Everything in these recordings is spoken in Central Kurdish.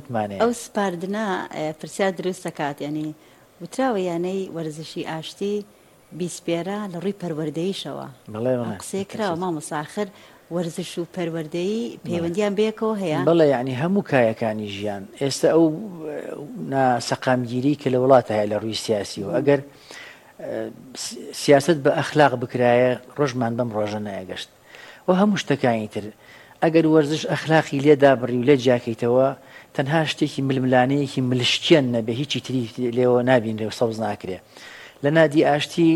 متمانەیە ئەو سپاردنە پرسیار دروست دەکات یعنی وتراوە یانەی وەرزشی ئاشتی بیسپێرە لە ڕووی پەروەردەییشەوە قسەی کراوە مامۆستا ئاخر وەرزش و پەروەردەیی پەیوەندیان بەیەکەوە هەیە بەڵێ یعنی هەموو کایەکانی ژیان ئێستا ئەو سەقامگیری کە لە وڵاتە هەیە لە ڕووی سیاسی و ئەگەر سیاست بە ئەخلاق بکرایە ڕۆژمان بەم ڕۆژە نایگەشت و هەموو شتەکانی تر ئەگەر وەرزش ئەخلاقی لێدا بڕی و لێ جاکەیتەوە تەنها شتێکی ململانەیەکی ملشتیان نەبێ هیچی تری لێەوە نابینرێ و سەوز ناکرێ لە نادی ئاشتی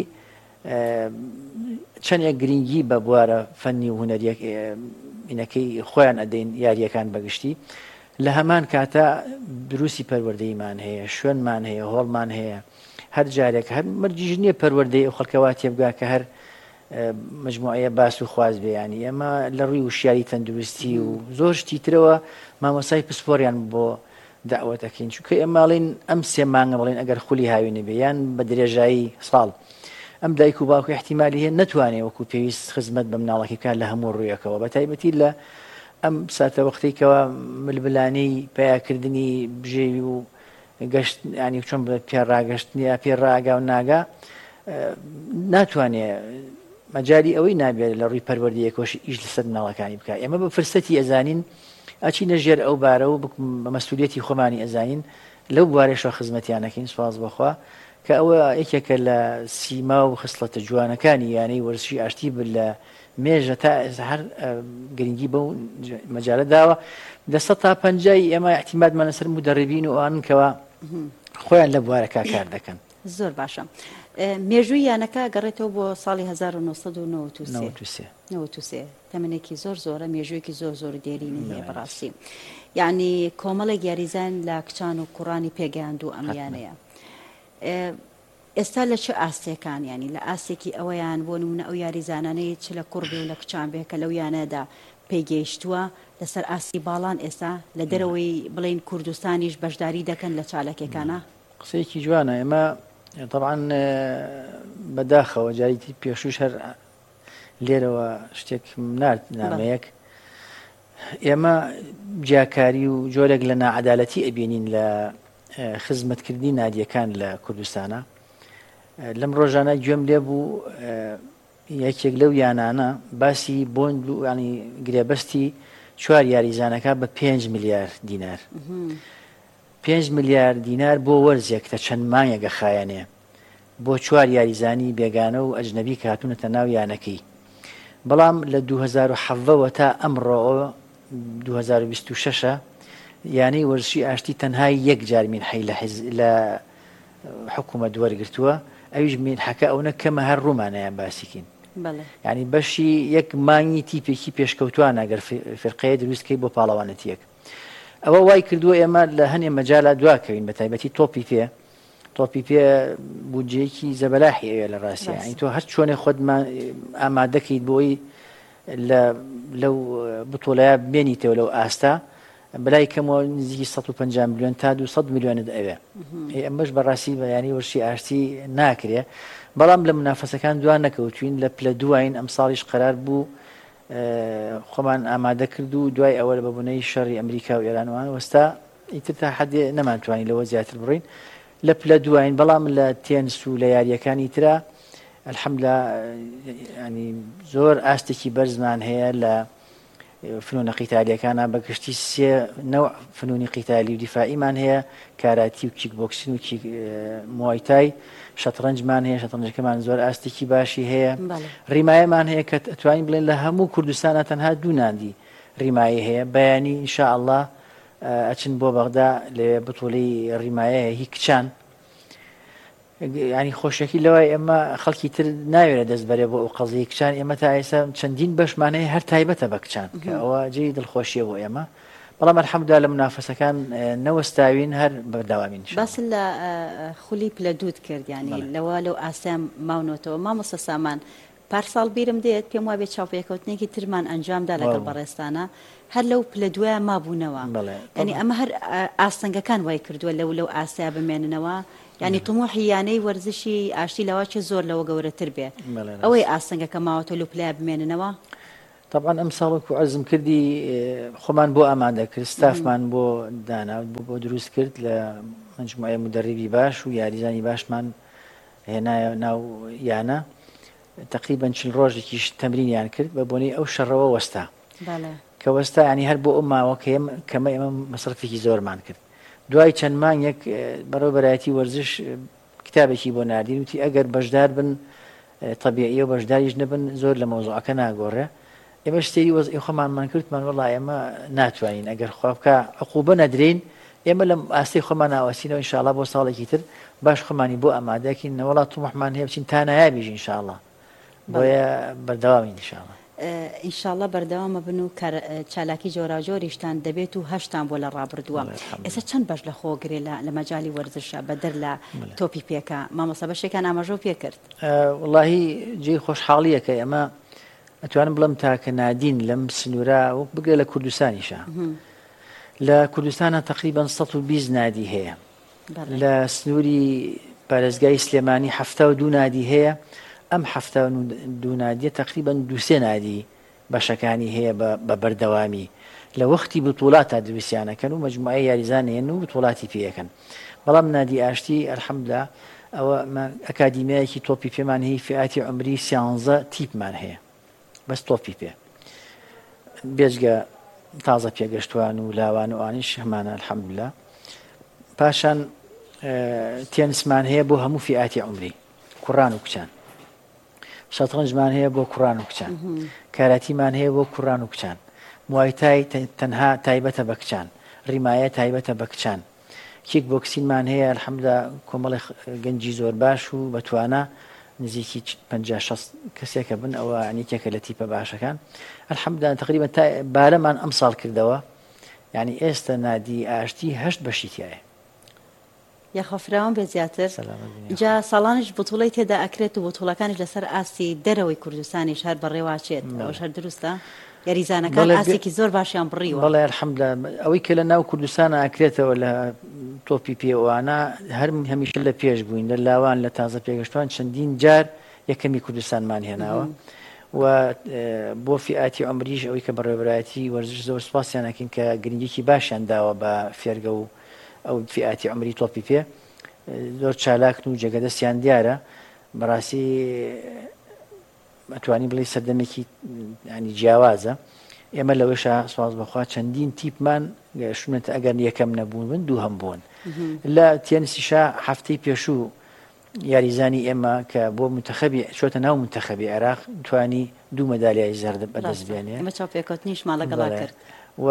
چەندێک گرنگی بە بوارە فەنی و هونەرینەکەی خۆیان ئەدەین یاریەکان بەگشتی لە هەمان کاتە دروستی پەروەردەیمان هەیە شوێنمان هەیە هۆڵمان هەیە هەر جارێک هەر مەرجیش نییە پەروەردەی ئەو خەڵکەوا تێبگا کە هەر مجموعەیە باس و خواز بێیانی ئەمە لە ڕووی وشیاری تەندروستی و زۆر شتی ترەوە مامۆسای پسپۆریان بۆ داوەتەکەین چونکە ئێماڵین ئەم سێ مانگە بڵێن ئەگەر خولی هاوێنە بێ یان بە درێژایی ساڵ ئەم دایک و باوکو احتیمالی هەیە نەتوانێت وەکو پێویست خزمەت بە مناڵەکەی بکات لە هەموو ڕوویەکەوە بە تایبەتی لە ئەم ساتە وەختێکەوە ململانەی پیاکردنی بژێوی و گەشت ینی چۆن پێڕاگەشتنیە پێڕاگا و ناگا ناتوانێت مەجای ئەوەی نابێت لە ڕووی پەروەردەیەکۆش ئیش لەسەر مناڵەکانی بکات ئێمە بە فرسەتی ئەزانین ئەچی نەژێر ئەو بارە و بە مەسئولیەتی خۆمانی ئەزانین لەو بوارێشەوە خزمەتیانەکەین سوپاس بەخوا کە ئەوە یەکێکە لە سیما و خستڵەتە جوانەکانی یانەی وەرزشی ئاشتی لە مێژە تا هەر گرنگی بە و مەجالە داوە لە 150 ئێمە احتیمادمان لەسەر مدەڕبین و ئەوانکەوە خۆیان لە بوارەکە کار دەکەن زۆر باشە مێژووی یانەکە گەڕێتەوە بۆ ساڵی 1993 تەمەنێکی زۆر زۆرە مێژوویەکی زۆر زۆر دێرینی هەیە بەڕاستی یعنی کۆمەڵێک یاریزان لە کچان و کوڕانی پێگەیاند و ئەمیانەیە ئێستا لە چه ئاستێکان ینی لە ئاستێکی ئەوەیان بۆ نمونە ئەو یاریزانانەی چ لە کوڕ بێ و لە کچان بێ کە لەو یانەدا پێگەیشتووە لەسەر ئاستی باڵان ئێستا لە دەرەوەی بڵین کوردستانیش بەشداری دەکەن لە چالەکەکانە قسەیەکی جوانە ئێمە طبعا بەداخەوە جاریتی پێشوش هەر لێرەوە شتێک نامەیەک ئێمە جیاکاری و جۆرێک لە ناعەدالەتی ئەبینین لە خزمەتکردنی نادیەکان لە کوردستانە لەم ڕۆژانە گوێم لێ بوو یەکێک لەو یانانە باسی بۆند و ینی گرێبەستی 4 یاریزانەکە بە 5 میلیارد دینار 5 میلیارد دینار بۆ وەرزێک کە چەند مانگێکە خایەنێ بۆ 4 یاریزانی بێگانە و ئەجنەبی کە هاتوونەتە ناو یانەکەی بەڵام لە 2007 تا ئەمڕۆ 2026 یانەی وەرزشی ئاشتی تەنها یەک جار مینحەی لە حکوومەت وەرگرتووە ئەویش مینحەکە ئەوە کەمە هەر ڕوومانەیان باسیکەین ینی بەشی یەک مانگی تیپێکی پێشکەوتوان ئەگەر فرقەیە دروستکەی بۆ پاڵەوانەتیەک ئەوە وای کردووە ئێمە لە هەنێ مەجالا دواکەوین بە تایبەتی تۆپی پێ بودجەیەکی زەبەلاحی ئەوێ لە ڕاستیە ینی تۆ هەر چۆنێ خۆتمان ئامادەکەیت بۆی لەو بتۆڵەیە بێنیتەوە لەو ئاستا بەلای کەمەوە نزیکی 150 میلیۆن تا 200 میلیۆنت ئەوێ ئەمەش بەڕاستی بەیانی وەرشی ئاشتی ناکرێ بەڵام لە منافەسەکان دوان نەکەوتوین لە پلە دوایین ئەم ساڵیش قەرار بوو خۆمان ئامادە کرد و دوای ئەوە لە بەبوونەی شەڕی ئەمریکا و ئێرانوان وەستا ئیتر تا حەدێ نەمانتوانی لەوە زیاتر بڕین لە پلە دوایین بەڵام لە تێنس و لە یاریەکانی ترا الحەمدوللا ینی زۆر ئاستێکی بەرزمان هەیە لە فنونە قیتالیەکانە بەگشتی 3 نەوع فنونی قیتالی و دیفاعیمان هەیە کاراتی و کیک بۆکسین و موایتای شەترەنجمان هەیە شەترەنجەکەمان زۆر ئاستێکی باشی هەیە ڕیمایەمان هەیە کە ئەتوانین بڵێن لە هەموو کوردستانە تەنها 2 نادی ڕیمایی هەیە بەیانی ئینشاءالله ئەچن بۆ بەغدا لە بتوڵەی ڕیمایە هی کچان ینی خۆشەکی لەوەی ئێمە خەڵکی تر ناوێرە دەست بەرێ بۆ ئەو قەزەی کچان ئێمە تا ئێستا چەندین بەشمانەیە هەر تایبەتە بە کچان کە ئەوە جێی دڵخۆشیە بۆ ئێمە بەڵام الحەمدوللا لە منافەسەکان نەوەستاوین هەر بەرداوامین باس لە خولی پلە دوود کرد ینی لەوە لەو ئاسام ماونەوەتەوە مامۆستا سامان پارساڵ بیرم دێت پێم وابێت چاوپێکەوتنێکی ترمان ئەنجامدا لەگەڵ بەڕێستانە هەر لەو پلە دوایە مابوونەوە ینی ئەمە هەر ئاستەنگەکان وای کردووە لەو ئاسیا بمێننەوە ینی تموحی یانەی وەرزشی ئاشتی لەوە چه زۆر لەوە گەورەتر بێ ئەوەی ئاستەنگەکە ماوەتە لەو پلە بمێننەوە طبعا ئەم ساڵێک و عەزم کردی خۆمان بۆ ئامادە کرد ستافمان بۆ دانا بۆ دروست کرد لە مجموعەیە مدەرریبی باش و یاریزانی باشمان هێنایە ناو یانە تقریبا 40 ڕۆژێکیش تەمرینیان کرد بە بۆنەی ئەو شەڕەوە وەستا کە وەستا ینی هەر بۆ ئەو ماوە کەمە ئێمە مەسرفێکی زۆرمان کرد دوای چەند مانگێک بەڕێوە بەرایەتی وەرزش کتابێکی بۆ ناردین وتی ئەگەر بەشدار بن طبیعیە و بەشداریش نەبن زۆر لە مەوزوعەکە ناگۆڕێ ئێمە شتێری وەزعی خۆمانمان کردمان وەڵای ئێمە ناتوانین ئەگەر خوا بکە عقوبە نەدرێن ئێمە لە ئاستی خۆمان ناوەسینەوە ئینشاءڵڵا بۆ ساڵێکی تر باش خۆمانی بۆ ئامادەکەین وەڵات تومەحمان هەیە بچین تا نایابیش ئینشاءڵڵا بۆیە بەردەوامین ئینشاءڵڵا ئینشاءڵڵا بەردەوامە بن و چالاکی جۆراجۆریشتان دەبێت و هەشتان بۆ لە ڕابردووە ئێستا چەند بەش لە خۆگرێ لە مەجای وەرزشە بەدەر لە تۆپی پێکە مامۆستا بەشێکان ئاماژە پێ کرد وڵاهی جێی خۆشحاڵیە کە ئێمە ئەتوانم بڵم تاکە نادین لەم سنوورە و بگرێ لە کوردستانیشە لە کوردستانە تقریبا 120 نادی هەیە لە سنووری پارێزگای سلێمانی 72 نادی هەیە ئەم 72 نادیە تقریبا 2 نادی بەشەکانی هەیە بە بەردەوامی لە وەختی بتوڵاتە دروستیانەکەن و مجموعەی یاریزانێن و بتوڵاتی پێەکەن بەڵام نادی ئاشتی ئەلحەمدوللا ئەوە ئەکادیمیایەکی تۆپی پێمان هەیە فئاتی عمری 11 تیپمان هەیە بەس تۆپی پێ بێجگە تازە پێگەشتوان و لاوان و ئانیش هەمانە ئەلحەمدوللا پاشان تێنسمان هەیە بۆ هەموو فئاتی عمری کوڕان و کچان شەترەنجمان هەیە بۆ کوڕان و کچان کاراتیمان هەیە بۆ کوڕان و کچان موایتای تەنها تایبەتە بە کچان ڕیمایە تایبەتە بە کچان کیک بۆکسینمان هەیە ئەلحەمدوللا کۆمەڵی گەنجی زۆر باش و بەتوانە نزیکی 50-60 کەسێکە بن ئەوە عنیتێکە لە تیپە باشەکان ئەلحەمدوللا تقریبا بارەمان ئەم ساڵ کردەوە یعنی ئێستا نادی ئاشتی 8 بەشی تایە یاخەفراوان بێ زیاتر جا ساڵانش بتوڵەی تێدا ئەکرێت و بتوڵەکانش لەسەر ئاستی دەرەوەی کوردستانیش هەر بەڕێواچێت ئەوش هەر دروستە یاریزانەکان ئاستێکی زۆر باشیان بڕیوە بەڵێ ئەلحەمدوللا ئەوەی کە لە ناو کوردستانە ئەکرێتەوە لە تۆپی پێوانە هەر هەمیشە لە پێش بووین لە لاوان لە تازە پێگەشتوان چەندین جار یەکەمی کوردستانمان هێناوە و بۆ فئاتی عمریش ئەوەی کە بەڕێوەبەرایەتی وەرزش زۆر سوپاسیان ئەکەین کە گرنگێکی باشیان داوە بە فێرگە و ئەو فئاتی عمری تۆپی پێ زۆر چالاکن و جێگەدەستیان دیارە بەڕاستی ئەتوانی بڵێ سەردەمێکی ینی جیاوازە ئێمە لەوەشە سواز بەخوا چەندین تیپمان گەشتونەتە ئەگەر یەکەم نەبوون بن دوو هەم بوون لە تێنسیشا هەفتەی پێشوو یاریزانی ئێمە کە بۆ منتەخەبی چۆتە ناو منتەخەبی عێراق توانی 2 مەدالیای زەرد بەدەست بێنێ ئەمە چاوپێکەوتنیشمان لەگەڵا کرد و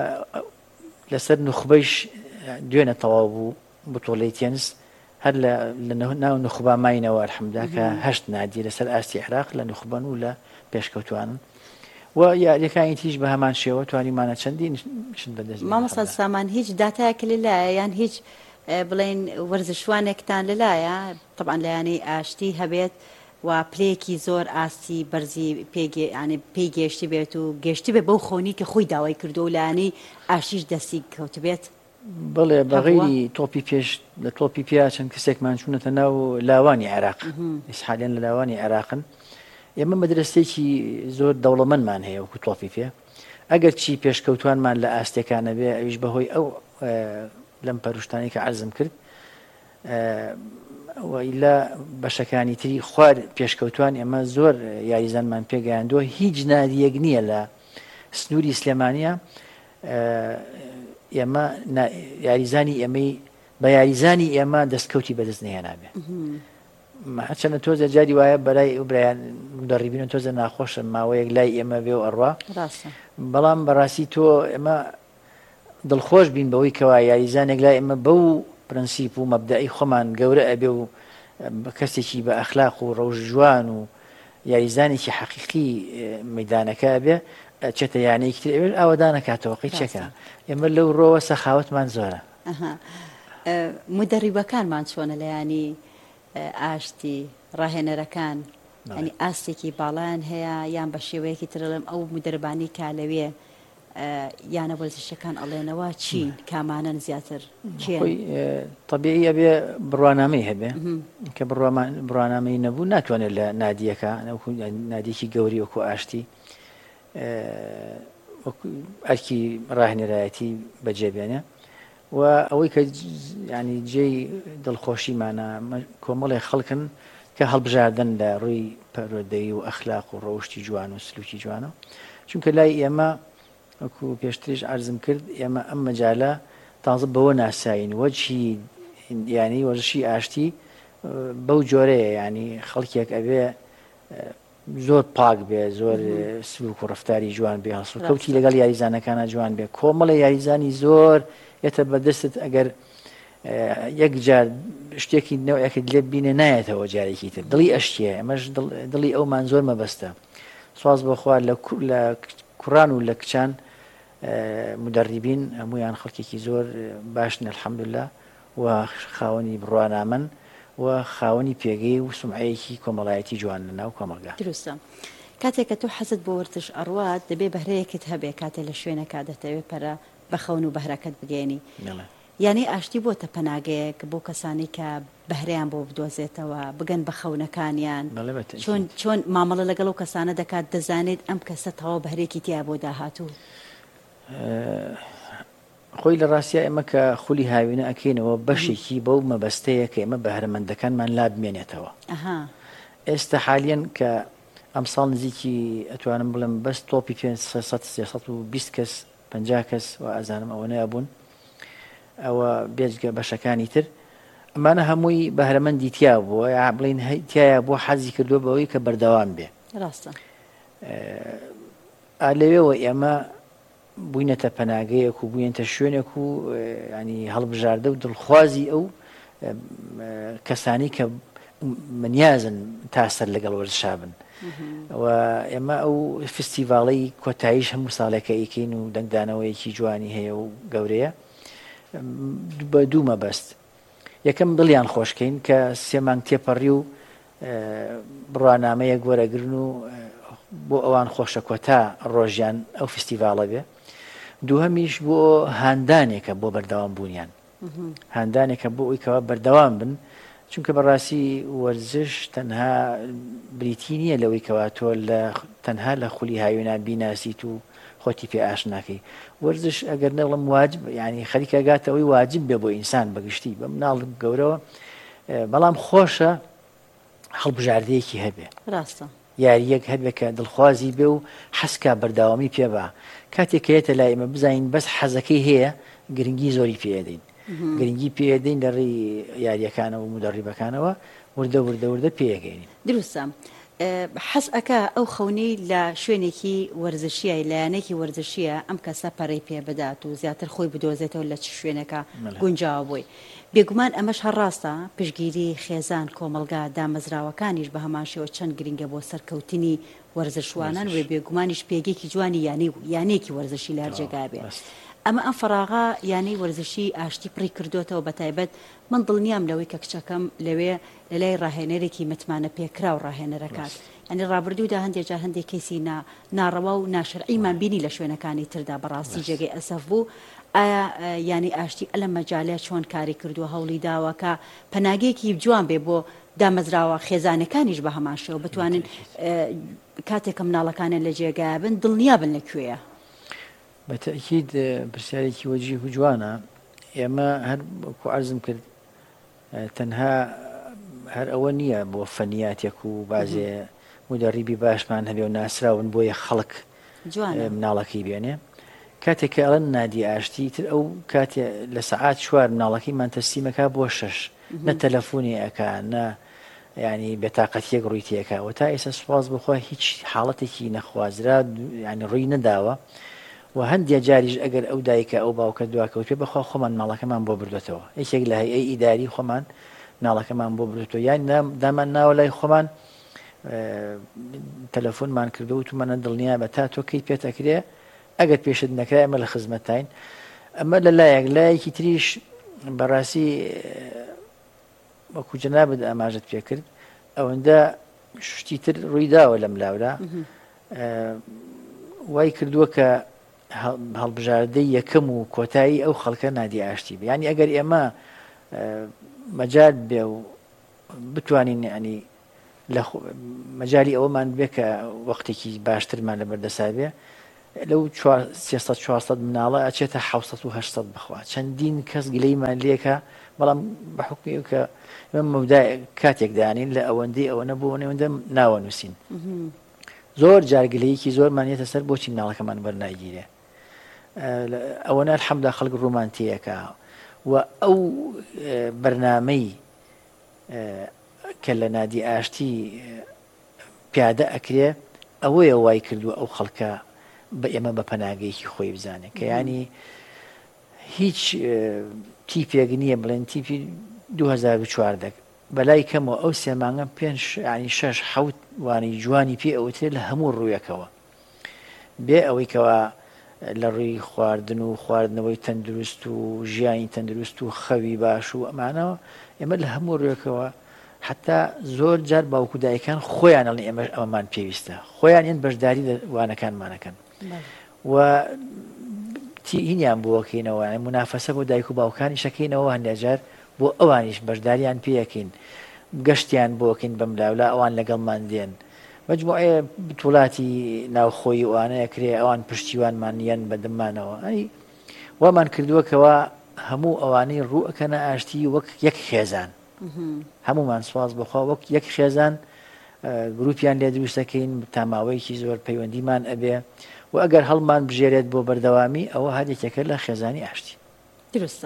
لەسەر نوخبەیش دوێنە تەواو بوو بتوڵەی تێنس هەر لە ناو نخبا ماینەوە ئەلحەمدوللا کە 8 نادی لەسەر ئاستی عێراق لە نخبەن و لە پێشکەوتوانن و یاریەکانی تیش بە هەمان شێوە توانیمانە چەندین شت بەدەست مامۆستا سامان هیچ داتایەک لەلایە یان هیچ بڵێن وەرزشوانێکتان لەلایە طبعا لایەنەی ئاشتی هەبێت و پلەیەکی زۆر ئاستی بەرزی پێی گەشتی بێت و گەشتی بێ بەو خۆنی کە خۆی داوای کردو و لایەنەی ئاشتیش دەستی کەوت بێت بڵێ بەغیری تۆپی پێش لە تۆپی پێ چەند کەسێکمان چوونەتە ناو لاوانی عێراق ئیسحالیان لە لاوانی عێراقن ئێمە مەدرسەیەکی زۆر دەوڵەمەندمان هەیە وەکو تۆپی پێ ئەگەر چی پێشکەوتوانمان لە ئاستێکانە بێ ئەویش بەهۆی ئەو لەم پەروشتانی کە عەرزم کرد وئیلا بەشەکانی تری خوار پێشکەوتوان ئێمە زۆر یاریزانمان پێگەیاندووە هیچ نادیەک نییە لە سنووری سلێمانیە ئێمە یاریزانی ئێمەی بە یاریزانی ئێمە دەستکەوتی بەدەست نهێنابێ هەرچەندە تۆزە جاری وایە بەلای برایان دەڕیبینە تۆزە ناخۆشە ماوەیەک لای ئێمە بێ و ئەڕوا بەڵام بەڕاستی تۆ ئێمە دڵخۆش بین بەوەی کەوا یاریزانێک لای ئێمە بەو پرەنسیپ و مەبدەئی خۆمان گەورە ئەبێ و کەسێکی بە ئەخلاق و ڕەوژ جوان و یاریزانێکی حەقیقی مەیدانەکە بێ چێتە یانەیەکی تر ئەوێ ئاوەدانەکاتەوە قەی چەکە ئێمە لەو ڕۆوە سەخاوەتمان زۆرە مدەریبەکانمان چۆنە لەیانی ئاشتی ڕاهێنەرەکان ینی ئاستێکی باڵیان هەیە یان بە شێوەیەکی ترڵم ئەو مدەربانی کالەوێ یانە وەرزشەکان ئەڵێنەوە چین کامانن زیاتر طبیعی ئەبێ بڕوانامەی هەبێ کە بڕوانامەی نەبوو ناتوانێت لە نادیەکە نادیەکی گەوری وەکو ئاشتی ئەرکی ڕاهێنەرایەتی بەجێبێنێ و ئەوەی کە ینی جێی دڵخۆشیمانە کۆمەڵێ خەڵکن کە هەڵبژاردن لە ڕووی پەروەردەیی و ئەخلاق و ڕەوشتی جوان و سلوکی جوانە چونکە لای ئێمە وەکو پێشتریش عەرزم کرد ئێمە ئەم مەجالە تازە بەوە ناساین وەجهی ینی وەرزشی ئاشتی بەو جۆرەیە ینی خەڵکێک ئەبێ زۆر پاک بێ زۆر سلوک و ڕفتاری جوان بێ هەڵسوکەوتی لەگەڵ یاریزانەکانە جوان بێ کۆمەڵە یاریزانی زۆر یەتە بەدەستت ئەگەر یەک جار شتێکی نەوەیەکت لێ بینێ نایەتەوە جارێکی تر دڵی ئەشتیە ئەمەش دڵی ئەومان زۆر مەبەستە سواز بەخوا لە کوڕان و لە کچان مدەریبین هەمویان خەڵکێکی زۆر باشن الحەمدوللا و خاوەنی بڕوانامەن و خاوەنی پێگەی و سومعەیەکی کۆمەڵایەتی جوان لە ناو کۆمەلگا دروستە کاتێک کە تۆ حەزت بۆ وەرزش ئەڕوات دەبێ بەهرەیەکت هەبێ کاتێک لە شوێنەکە دەتەوێت پەرە بەخەون و بەهرەکەت بگەێنی یعنی ئاشتی بۆتە پەناگەیەک بۆ کەسانی کە بەهرەیان بۆ بدۆزێتەوە بگەن بە خەونەکانیان چۆن مامەڵە لەگەڵ و کەسانە دەکات دەزانێت ئەم کەسە تەواو بەهرێکی تیا بۆ داهاتوو خۆی لە ڕاستیە ئێمە کە خولی هاوینە ئەکەینەوە بەشێکی بەو مەبەستەیە کە ئێمە بەهرەمەندەکانمان لا بمێنێتەوە ئێستا حالیان کە ئەمساڵ نزیکی ئەتوانم بڵم بەس تۆپی 320 کەس 50 کەس و ئازانم ئەوە نەبوون ئەوە بێجگە بەشەکانی تر ئەمانە هەمووی بەهرەمەندی تیا بووە یا بڵین تایە بۆ حەزی کردووە بەوەی کە بەردەوام بێ ڕاستە لەوێەوە ئێمە بووینەتە پەناگەیەک و بووینەتە شوێنێک و ینی هەڵبژاردە و دڵخوازی ئەو کەسانی کە منیازن تا سەر لەگەڵ وەرزشا بن و ئێمە ئەو فستیڤاڵەی کۆتاییش هەموو ساڵێکە ئیکەین و دەنگدانەوەیەکی جوانی هەیە و گەورەیە بە دوو مەبەست یەکەم دڵیان خۆشکەین کە 3 مانگ تێپەڕی و بڕوانامەیەک وەرەگرن و بۆ ئەوان خۆشە کۆتا ڕۆژیان ئەو فستیڤاڵە بێ دووهەمیش بۆ هاندانێکە بۆ بەردەوام بوونیان هاندانێکە بۆ ئەوی کەوا بەردەوام بن چونکە بەڕاستی وەرزش تەنها بریتی نییە لەوەی کەوا تۆ تەنها لە خولی هاوێنان بیناسیت و خۆتی پێ ئاشناکەی وەرزش ئەگەر نەڵم واجب ینی خەریکەگاتەوەی واجب بێ بۆ ئینسان بەگشتی بە مناڵ گەورەوە بەڵام خۆشە هەڵبژاردەیەکی هەبێ ڕاستە یاریەک هەبێ کە دڵخوازی بێ و حەسکا بەرداوامی پێبا کاتێک کە هێتە لای ئێمە بزانین بەس حەزەکەی هەیە گرنگی زۆری پێدەین گرنگی پێدەین لەڕێی یاریەکانەوە و مدەڕیبەکانەوە وردە پێگەین دروستە حەز ئەکا ئەو خەونەی لە شوێنێکی وەرزشیە لایەنێکی وەرزشیە ئەم کەسە پەڕی پێ بدات و زیاتر خۆی بدۆزێتەوە لە چ شوێنەکە گونجاوە بووی بێگومان ئەمەش هەر ڕاستە پشگیری خێزان کۆمەلگا دامەزراوەکانیش بە هەماشەوە چەند گرنگە بۆ سەرکەوتنی وەرزشوانان وێ بێگومانیش پێگێکی جوانی یانێکی وەرزشی لارجێگا بێ ئەمە ئەم فراغا یانەی وەرزشی ئاشتی پڕی کردوێتەوە بەتایبەت من دڵنیام لەوەی کە کچەکەم لەوێ لە لای ڕاهێنەرێکی متمانە پێکرا و ڕاهێنەرەکات ئەنی ڕابردوودا هەندێک جار هەندێک کەسی ناڕەوا و ناشرعیمان بینی لە شوێنەکانی تردا بەڕاستی جێگەی ئەسەف بوو ئایا ینی ئاشتی ئەلە مەجالە چۆن کاری کردووە هەوڵی داوەکە پەناگەیەکی جوان بێ بۆ دامەزراوە خێزانەکانیش بە هەماشەوە بتوانن کاتێکە مناڵەکانیان لە جێگای بن دڵنیا بن لەکوێیە بەتەکید پرسیارێکی وەجی و جوانە ئێمە هەر وەکو عەرزم کرد تەنها هەر ئەوە نییە بۆ فەنیاتێک و بازێ مدەڕیبی باشمان هەبێ و ناسراون بۆ یە خەڵک مناڵەکەی بێنێ کاتێک کە ئەڵەن نادی ئاشتی تر ئەو کاتێ لە سەعات 4 مناڵەکەیمان تەسلیمەکە بۆ 6 نە تەلەفۆنی ئەکا نە ینی بێتاقەتیەک ڕووی تێکەوە تا ئێستا سوپاس بخوا هیچ حاڵەتێکی نەخوازرا ینی ڕووی نەداوە و هەندێ جاریش ئەگەر ئەو دایکە ئەو باوکە دواکەوت پێ بخوا خۆمان ماڵەکەمان بۆ بردوێتەوە یەکێک لە هەیئەی ئیداری خۆمان ناڵەکەمان بۆ بردوێتەوە یان دامان ناوە لای خۆمان تەلەفۆنمان کردو و تومانە دڵنیا بە تا تۆ کەی پێتەکرێ ئەگەر پێشت نەکرای ئەمە لە خزمەتین ئەمە لە لایەکی تریش بەڕاستی وەکو جەنابەت ئاماژت پێ کرد ئەوەندە شتی تر ڕوویداوە لەم لاورا وای کردووە کە هەڵبژاردەی یەکەم و کۆتایی ئەو خەڵکە نادی ئاشتی بێ ینی ئەگەر ئێمە مەجال بێ و بتوانین ینی لە مەجای ئەوەمان بێ کە وەختێکی باشترمان لە بەردەسا بێ لەو 300-400 مناڵە ئەچێتە 700 بخوا چەندین کەس گلەیمان لێکە بەڵام بە حکمی کە کاتێک دانین لە ئەوەندەی ئەوە نەبوو نێوەندە ناوە نووسین زۆر جارگلەیەکی زۆرمان یێتە سەر بۆچی مناڵەکەمان بەرناگیرێ ئەوەنە الحەمدا خەڵک ڕۆمانتیەکە و ئەو بەرنامەی کە لە نادی ئاشتی پیادە ئەکرێ ئەوەیە وای کردووە ئەو خەڵکە بە ئێمە بە پەناگەیەکی خۆی بزانێ کە ینی هیچ تیپێک نییە بڵێن تیپی 2014 بەلای کەمەوە ئەو سێمانگە 5-6 وانی جوانی پێ ئەوترێت لە هەموو ڕوویەکەوە بێ ئەوەی کەەوە لە ڕووی خواردن و خواردنەوەی تەندروست و ژیانی تەندروست و خەوی باش و ئەمانەوە ئێمە لە هەموو ڕوویەکەوە حتا زۆر جار باوکو دایکان خۆیان ئەڵێن ئێمە ئەمەمان پێویستە خۆیان یەن بەشداری وانەکانمانەکەن و هینیان بۆکەینەوە منافەسە بۆ دایک و باوکانی شەکەینەوە هەندێک جار بۆ ئەوانیش بەشداریان پێەکەین گەشتیان بۆکەین بەم لاولا ئەوان لەگەڵمان دێن مجموعەیە وڵاتی ناوخۆی ئەوانەیە کرێ ئەوان پشتیوانمان یەن بەدەممانەوە ئەی وامان کردووەکەوە هەموو ئەوانەی ڕووەکەنە ئاشتی وەک یەک خێزان هەمومان سواز بخوا وەک یەک خێزان گروپیان لێ دروستەکەین تاماوەیەکی زۆر پەیوەندیمان ئەبێ و ئەگەر هەڵمان بژێرێت بۆ بەردەوامی ئەوە هەرێکێکە لە خێزانی ئاشتی درستە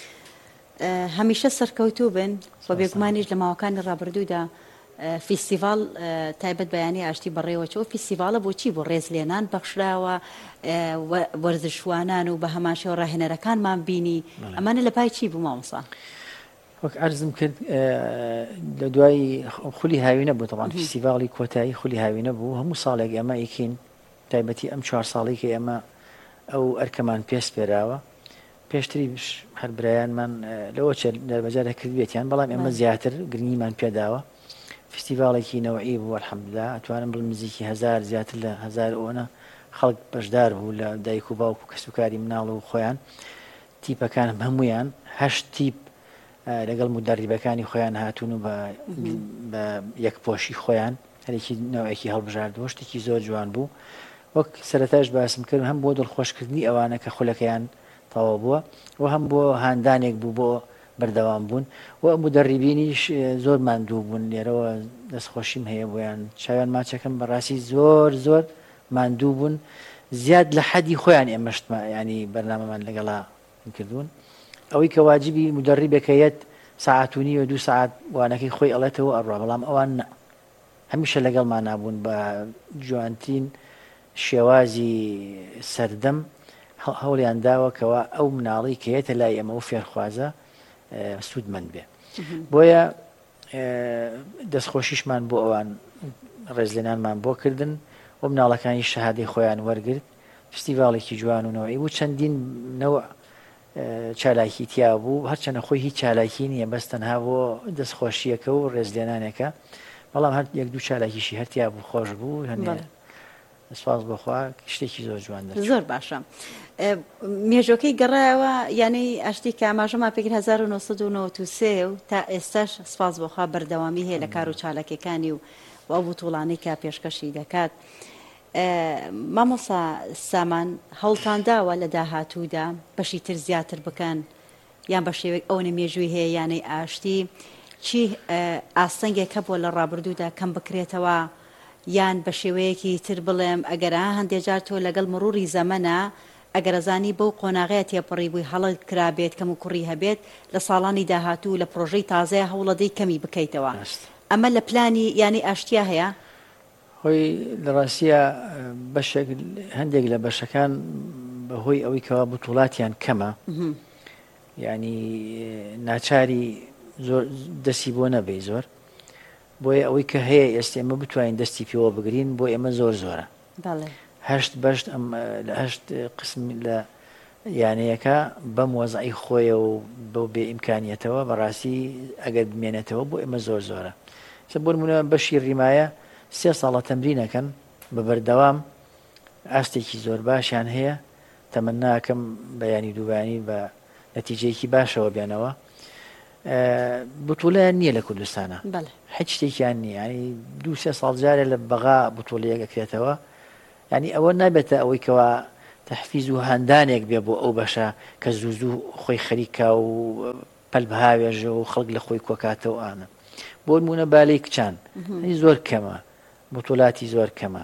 هەمیشە سەرکەوتوو بن بە بێگومانیش لە ماوەکانی ڕابردوودا فیستیڤال تایبەت بەیانی ئاشتی بەڕێوەچەوە فیستیڤالە بۆچی بۆ ڕێزلێنان بەخشراوە وەرزشوانان و بە هەماشەوە ڕاهێنەرەکانمان بینی ئەمانە لە پای چی بوو مامۆستا وەک عەرزم کرد لە دوای خولی هاوینە بوو تەمان فیستیڤاڵی کۆتایی خولی هاوینە بوو هەموو ساڵێک ئێمە ئیکین تایبەتی ئەم 4 ساڵی کە ئێمە ئەو ئەرکەمان پێسپێراوە پێشتری هەر برایانمان لەوە دەربەجارە کردوێتیان بەڵام ئێمە زیاتر گرنگیمان پێداوە فستیڤاڵێکی نەوعی بوو الحەمدوللا ئەتوانم بڵم نزیکی 1000 زیاتر لە 1000 ئەوەنە خەڵک بەشدار بوو لە دایک و باوک و کەسوکاری مناڵ و خۆیان تیپەکان هەمویان 8 تیپ لەگەڵ مدەریبەکانی خۆیان هاتوون و بە یەکپۆشی خۆیان هەرێکی نەوەیەکی هەڵبژاردووە شتێکی زۆر جوان بوو وەک سەرەتاش باسم کرد هەم بۆ دڵخۆشکردنی ئەوانە کە خولەکەیان تەواو بووە و هەم بۆ هاندانێک بوو بۆ بەردەوام بوون و مدەریبینیش زۆر ماندوو بوون لێرەوە دەستخۆشیم هەیە بۆیان چاویان ماچەکەم بەڕاستی زۆر ماندوو بوون زیاد لە حەدی خۆیان ئێمەشتمە ینی بەرنامەمان لەگەڵا کردوون ئەوەی کە واجبی مدەریبێکەیەت ساعتونی و 2 ساعت وانەکەی خۆی ئەڵێتەوە ئەڕوا بەڵام ئەوان هەمیشە لەگەڵمان نابوون بە جوانترین شێوازی سەردەم هەوڵیان داوەکەوە ئەو مناڵی کەیەتە لای ئێمە و فێرخوازە سوودمەند بێ بۆیە دەستخۆشیشمان بۆ ئەوان ڕێزلێنانمان بۆ کردن و مناڵەکانی شەهادەی خۆیان وەرگرت فستیڤاڵێکی جوان و نەوەی بوو چەندین نەوە چالاکی تیا بوو هەرچەنە خۆی هیچ چالاکی نییە بەس تەنها بۆ دەستخۆشیەکە و ڕێزلێنانێکە بەڵام هەر 1-2 چالاکیشی هەرتیا بوو خۆش بوو هەنێ سپاس بۆخوا شتێکی زۆر جوان زۆر باشە مێژۆکەی گەڕایەوە یعنی ئاشتی کە ئاماژەمان پێگر 1993 و تا ئێستاش سپاس بۆخوا بەردەوامی هەیە لە کار و چالاکیەکانی و ئەو بوتوڵانەی کە پێشکەشی دەکات مامۆسا سامان هەوڵتان داوە لە داهاتوودا بەشی تر زیاتر بکەن یان بە شێوەیەک ئەو نمێژووی هەیە یانەی ئاشتی چی ئاستەنگێک هەبووە لە ڕابردوودا کەم بکرێتەوە یان بە شێوەیەکی تر بڵێم ئەگەر هەندێک جار تۆ لەگەڵ مروری زەمەنە ئەگەرەزانی بەو قۆناغەیە تێپەڕی بووی هەڵە کرابێت کەم و کوڕی هەبێت لە ساڵانی داهاتوو لە پرۆژەی تازەیە هەوڵەدەی کەمی بکەیتەوە ئەمە لە پلانی ینی ئاشتیا هەیە هۆی لە ڕاستیە بەشێک هەندێک لە بەشەکان بەهۆی ئەوەی کەوا بوتوڵاتیان کەمە ینی ناچاری زۆر دەستی بۆ نەبێ زۆر بۆیە ئەوەی کە هەیە ئێستا ئێمە بتوانین دەستی پێوە بگرین بۆ ئێمە زۆرە 8 بەشت لە 8 قسم لە یانەیەەکە بەم وەزعی خۆیە و بەو بێ ئیمکانیەتەوە بەڕاستی ئەگەر بمێنێتەوە بۆ ئێمە زۆرە بۆ نمونە بەشی ڕیمایە 3 ساڵە تەمرینەکەن بە بەردەوام ئاستێکی زۆر باشیان هەیە تەمەناکەم بەیانی دووبانی بە نەتیجەیەکی باشەوە بێنەوە بتوڵیان نییە لە کوردستانە هیچ شتێکیان نییە ینی 2-3 ساڵ جارێ لە بەغا بتۆڵەیەک ئەکرێتەوە ینی ئەوە نابێتە ئەوەی کەوا تەحفیز و هەندانێک بێ بۆ ئەو بەشە کە زوو خۆی خەریکە و پەلبهاوێژە و خەڵک لە خۆی کۆکاتەوە ئانە بۆ نمونە بالەی کچان زۆر کەمە بتۆلاتی زۆر کەمە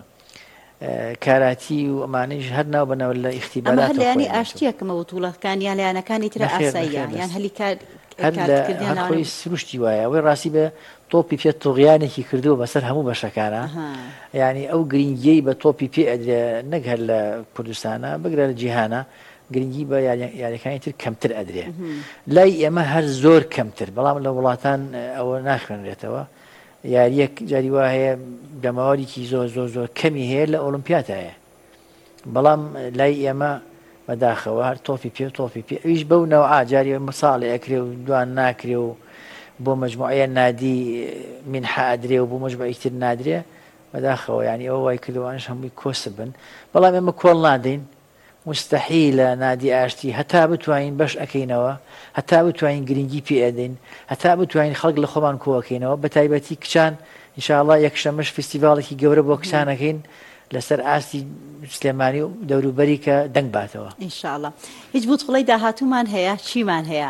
کاراتی و ئەمانەیش هەر ناو بەنەوە لە ئیختیبارات ینی ئاشتیەکەمە وتوڵەتەکان یان لایەنەکانی ترە ئاساییە یان هەلی هەر خۆی سروشتی وایە ئەوەی ڕاستی بە تۆپی پێ تۆغیانێکی کردووە بەسەر هەموو بەشەکانە ینی ئەو گرنگیەی بە تۆپی پێ ئەدرێ نەک هەر لە کوردستانە بگرە لە جیهانە گرنگی بە یاریەکانی تر کەمتر ئەدرێ لای ئێمە هەر زۆر کەمتر بەڵام لە وڵاتان ئەوە ناخوێنرێتەوە یاریەک جاری وا هەیە دەماوەریکی زۆر کەمی هەیە لە ئۆلمپیاتایە بەڵام لای ئێمە بەداخەوە هەر تۆپی پێ ئەویش بەو نەوعا جاری مەساڵی ئەکرێ و دوان ناکرێ و بۆ مەجموعەیە نادی منحە ئەدرێ و بۆ مەجموعەی تر نادرێ بەداخەوە ینی ئەوە وای کردوانش هەمووی کۆسە بن بەڵام ئێمە کۆڵ نادەین مستحیلە نادی ئاشتی هەتا بتوانین بەش ئەەکەینەوە هەتا بتوانین گرنگی پێ ئەدەین هەتا بتوانین خەڵک لە خۆمان کۆەکەینەوە بە تایبەتی کچان ئینشاءڵڵا یەکشەمەش فستیڤاڵێکی گەورە بۆ کچانەکەین لەسەر ئاستی سلێمانی و دەوروبەری کە دەنگ باتەوە ئینشاءڵڵا هیچ بوتڵەی داهاتوومان هەیە چیمان هەیە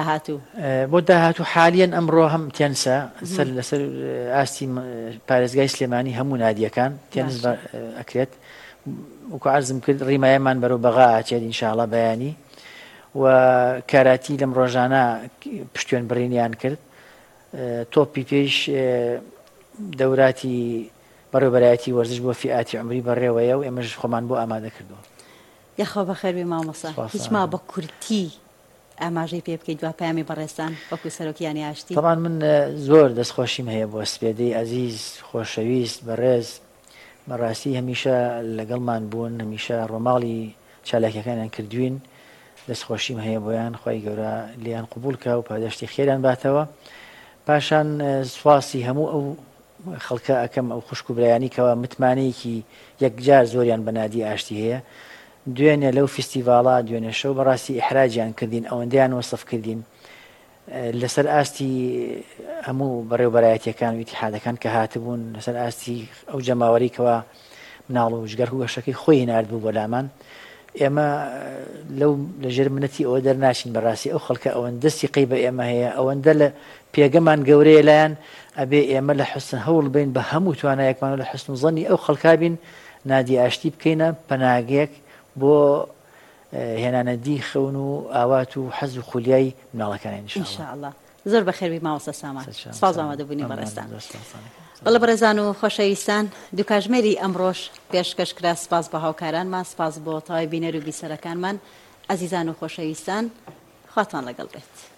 بۆ داهاتوو حالیان ئەمڕۆ هەم تێنسە لەسەر ئاستی پارێزگای سلێمانی هەموو نادیەکان تێنس ئەکرێت وەکو عەرزم کرد ڕیمایەمان بەرەو بەغا ئاچێت ئینشاءڵڵا بەیانی و کاراتی لەم ڕۆژانە پشتیوان بڕینیان کرد تۆپی پێش دەوراتی بەڕێوەبەرایەتی وەرزش بۆ فئاتی عمری بەڕێوەیە و ئێمەش خۆمان بۆ ئامادە کردووە یاخۆ بەخێربێ مامۆستا هیچما بە کورتی ئاماژەی پێ بکەیت دوا پەیامی بەڕێستان وەکو سەرۆکیانی ئاشتی تەمان من زۆر دەستخۆشیم هەیە بۆ سپێدەی عەزیز خۆشەویست بەڕێز بەڕاستی هەمیشە لەگەڵمان بوون هەمیشە ڕۆماڵی چالاکیەکانیان کردوین دەستخۆشیم هەیە بۆیان خی گەورە لیان قوبولکە و پادەشتی خێران باتەوە پاشان سواسی هەموو ئەو خەڵکە ئەەکەم ئەو خوشک و برایانی کەەوە متمانەیەکی یەکجار زۆریان بەنادی ئاشتی هەیە دوێنێ لەو فستیڤاڵا دوێنێ شەو بەڕاستی ئیحراجیان کردین ئەوەندەیان وەسف کردین لەسەر ئاستی هەموو بەڕێوەبەرایەتیەکان و ئیتیحادەکان کە هاتبوون لەسەر ئاستی ئەو جەماوەریکەوە مناڵ و ژگەر و گەشەکەی خۆی ناردبوو بۆ لامان ئێمە لەو لەژێر منەتی ئەوە دەرناچین بەڕاستی ئەو خەڵکە ئەوەندە دەستی قەی بە ئێمە هەیە ئەوەندە لە پێگەمان گەورەیە لایەن ئەبێ ئێمە لە حوسن هەوڵ بین بە هەموو توانایەکمان و لە حوسن زەنی ئەو خەڵکا بین نادی ئاشتی بکەینە پەناگەیەک بۆ هێنانە دی خەون و ئاوات و حەز و خولیای مناڵەکانی ئینشاءڵڵا زۆر بەخێربی مامۆستا سامان سپاس ئامادەبوونی بەڕێستان بەڵێ بەڕێزان و خۆشەویستان دوو کاتژمێری ئەمڕۆژ پێشکەشکرا سپاس بە هاوکارانمان سپاس بۆ تەواوی بینەر و بیسەرەکانمان عەزیزان و خۆشەویستان خواتان لەگەڵ بێت